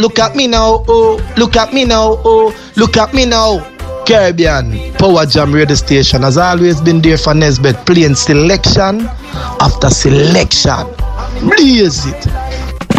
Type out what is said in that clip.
look at me now, oh, look at me now, oh, look at me now. Caribbean Power Jam radio station has always been there for Nesbeth, playing selection after selection. Blaze it.